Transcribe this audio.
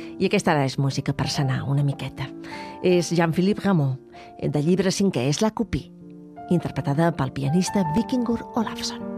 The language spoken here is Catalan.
I aquesta ara és música per sanar una miqueta. És Jean-Philippe Rameau, del llibre 5è, és la Copie, interpretada pel pianista Víkingur Olafsson.